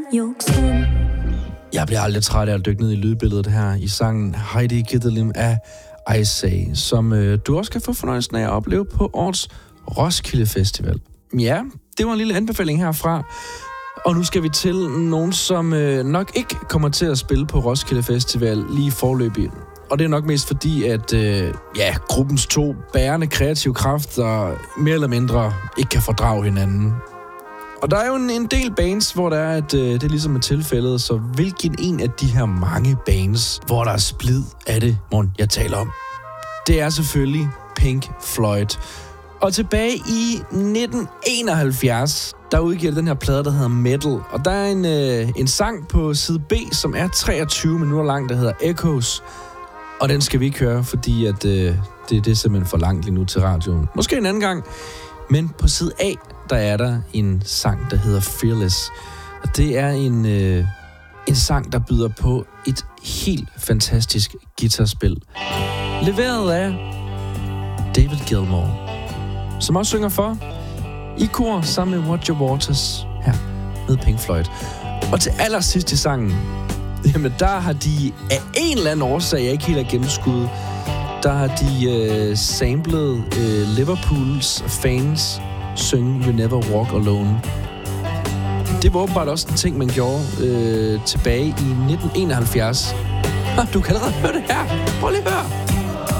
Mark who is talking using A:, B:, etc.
A: Jeg bliver aldrig træt af at dykke ned i lydbilledet her i sangen Heidi Gidelim af Isay, som du også kan få fornøjelsen af at opleve på årets Roskilde Festival. Ja, det var en lille anbefaling herfra. Og nu skal vi til nogen, som nok ikke kommer til at spille på Roskilde Festival lige forløbig. Og det er nok mest fordi, at gruppens to bærende kreative kræfter mere eller mindre ikke kan fordrage hinanden. Og der er jo en del bands, hvor der er, at det er ligesom et tilfælde, så hvilken en af de her mange bands, hvor der er splid, er det, jeg taler om? Det er selvfølgelig Pink Floyd. Og tilbage i 1971, der udgiver den her plade, der hedder Metal. Og der er en sang på side B, som er 23 minutter lang, der hedder Echoes. Og den skal vi ikke høre, fordi at, det er simpelthen for langt lige nu til radioen. Måske en anden gang. Men på side A, der er der en sang, der hedder Fearless. Og det er en sang, der byder på et helt fantastisk guitarspil. Leveret af David Gilmour, som også synger for i kor sammen med Roger Waters her med Pink Floyd. Og til allersidst i sangen, jamen der har de af en eller anden årsag, jeg ikke helt har gennemskuddet, der har de samlet Liverpools fans synge You Never Walk Alone. Det var åbenbart også en ting, man gjorde tilbage i 1971. Du kan allerede høre det her. Prøv lige at høre.